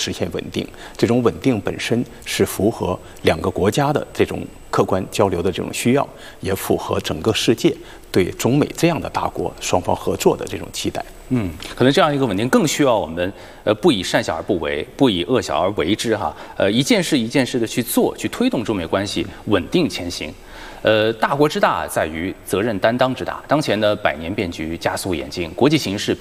实现稳定。这种稳定本身是符合两个国家的这种客观交流的这种需要，也符合整个世界对中美这样的大国双方合作的这种期待。 可能这样一个稳定更需要我们不以善小而不为，不以恶小而为之哈。一件事一件事的去做，去推动中美关系稳定前行。大国之大在于责任担当之大。当前呢，百年变局加速演进，国际形势